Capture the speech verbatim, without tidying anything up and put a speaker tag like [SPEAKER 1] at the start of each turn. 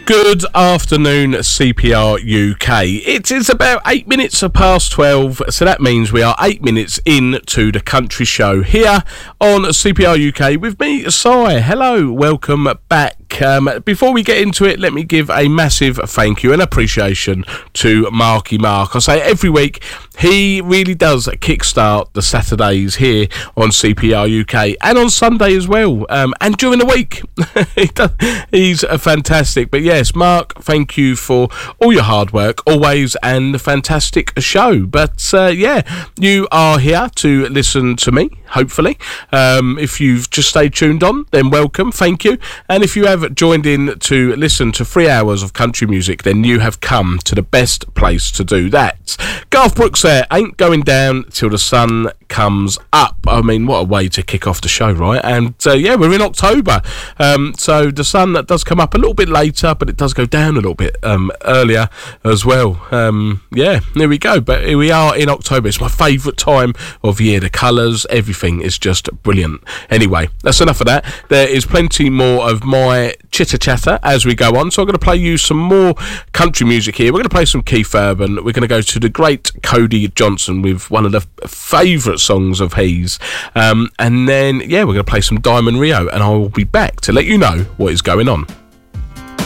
[SPEAKER 1] Good afternoon, C P R U K. It is about eight minutes past twelve, so that means we are eight minutes into the country show here on C P R U K with me, Si. Hello, welcome back. Um, before we get into it, let me give a massive thank you and appreciation to Marky Mark. I say every week, he really does kickstart the Saturdays here on C P R U K and on Sunday as well, um, and during the week. he does, he's a fantastic. But yes, Mark, thank you for all your hard work always and the fantastic show. But uh, yeah, you are here to listen to me, hopefully. Um, if you've just stayed tuned on, then welcome, thank you. And if you have joined in to listen to three hours of country music, then you have come to the best place to do that. Garth Brooks there, Ain't Going Down Till the Sun Comes Up. I mean, what a way to kick off the show, right? And uh, yeah, we're in October, um, so the sun that does come up a little bit later, but it does go down a little bit um, earlier as well. Um, yeah, there we go. But here we are in October. It's my favourite time of year. The colours, everything is just brilliant. Anyway, that's enough of that. There is plenty more of my chitter chatter as we go on, so I'm going to play you some more country music here. We're going to play some Keith Urban. We're going to go to the great Cody Johnson with one of the favourite songs of his, um, and then yeah, we're going to play some Diamond Rio, and I will be back to let you know what is going on.